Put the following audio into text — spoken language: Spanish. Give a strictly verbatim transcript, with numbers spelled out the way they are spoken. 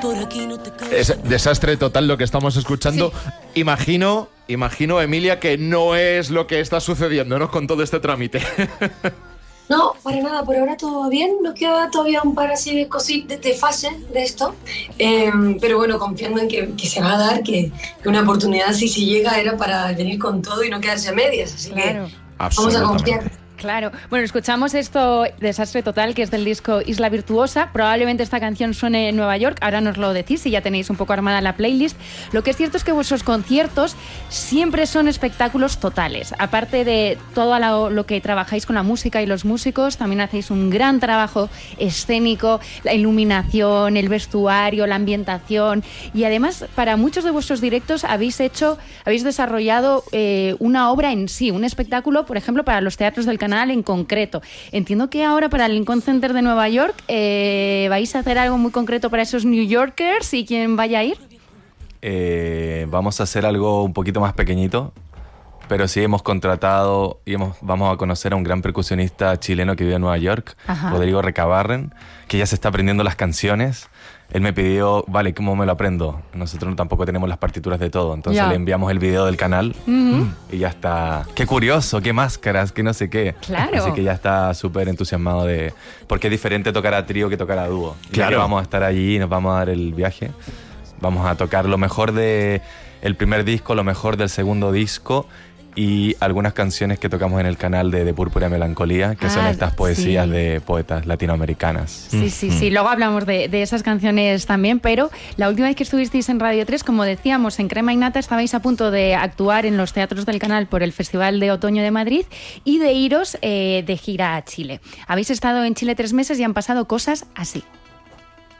Es desastre total lo que estamos escuchando. Sí. Imagino, imagino, Emilia, que no es lo que está sucediendo, ¿no? Con todo este trámite. No, para nada, por ahora todo bien, nos queda todavía un par así de cositas, de fases de esto, eh, pero bueno, confiando en que, que se va a dar, que, que una oportunidad si, si llega era para venir con todo y no quedarse a medias, así claro. que vamos a confiar. Claro. Bueno, escuchamos esto, Desastre Total, que es del disco Isla Virtuosa. Probablemente esta canción suene en Nueva York. Ahora nos lo decís si ya tenéis un poco armada la playlist. Lo que es cierto es que vuestros conciertos siempre son espectáculos totales. Aparte de todo lo, lo que trabajáis con la música y los músicos, también hacéis un gran trabajo escénico, la iluminación, el vestuario, la ambientación. Y además, para muchos de vuestros directos habéis hecho, habéis desarrollado eh, una obra en sí, un espectáculo, por ejemplo, para los teatros del Canal en concreto. Entiendo que ahora para el Lincoln Center de Nueva York eh, vais a hacer algo muy concreto para esos New Yorkers y quien vaya a ir. Eh, vamos a hacer algo un poquito más pequeñito, pero sí hemos contratado y hemos, vamos a conocer a un gran percusionista chileno que vive en Nueva York, Ajá. Rodrigo Recabarren, que ya se está aprendiendo las canciones. Él me pidió, vale, ¿cómo me lo aprendo? Nosotros tampoco tenemos las partituras de todo, entonces ya. le enviamos el video del canal uh-huh. y ya está. ¡Qué curioso! ¡Qué máscaras! ¡Qué no sé qué! Claro. Así que ya está súper entusiasmado de... Porque es diferente tocar a trío que tocar a dúo. Claro. Ya que vamos a estar allí y nos vamos a dar el viaje. Vamos a tocar lo mejor del primer disco, lo mejor del segundo disco y algunas canciones que tocamos en el canal de, de Púrpura y Melancolía, que ah, son estas poesías sí. de poetas latinoamericanas. Sí, sí, sí. Luego hablamos de, de esas canciones también, pero la última vez que estuvisteis en Radio tres, como decíamos, en Crema Innata estabais a punto de actuar en los teatros del Canal por el Festival de Otoño de Madrid y de iros eh, de gira a Chile. Habéis estado en Chile tres meses y han pasado cosas así.